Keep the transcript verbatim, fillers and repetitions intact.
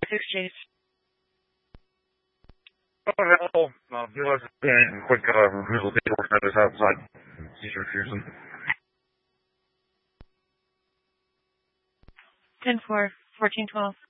six Chase. Oh, hell. Uh, he was a quick uh, visual paperwork at his outside. He's refusing. ten four, fourteen twelve.